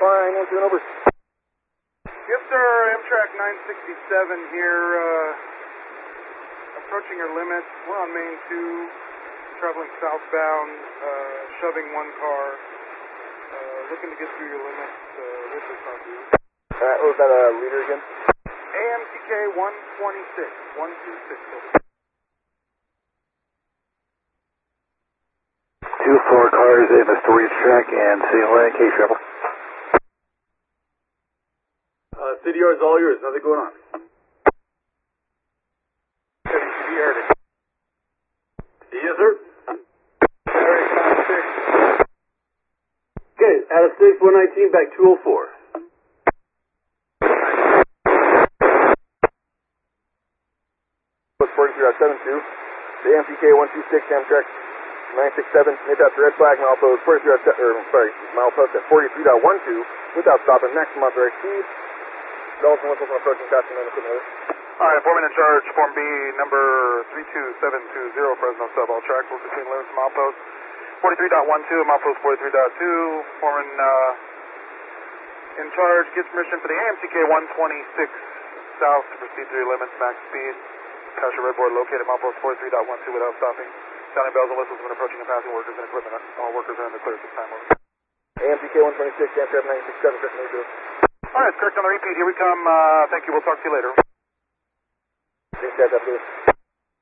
fine, answer and over. Yes, sir, Amtrak 967 here, approaching your limits. We're on Main 2, traveling southbound, shoving one car, looking to get through your limits with the car. Alright, what was that leader again? AMTK 126, 126. 2-4 cars in the storage track and City Line K Travel. City Yard's all yours, nothing going on. WCB heard it. Yes, sir. Okay, out of 6, 119, back 204. What's 43.72? The AMTK 126 Amtrak 967, hit that red flag, milepost milepost at 43.12 without stopping, maximum authorized speed. Dalton whistle from approaching passing on the equipment. Alright, foreman in charge, Form B, number 32720, Fresno sub, all tracks will between limits and milepost 43.12 and milepost 43.2. Foreman in charge gives permission for the AMTK 126 south to proceed through limits, max speed. Pass your red board located milepost 43.12 without stopping. Sounding bells and whistles when approaching and passing workers and equipment. All workers are in the clear at this time. Over. AMTK 126, Amtrak 967, Chris Major. Alright, it's correct on the repeat. Here we come. Thank you. We'll talk to you later. Thanks, guys. After this.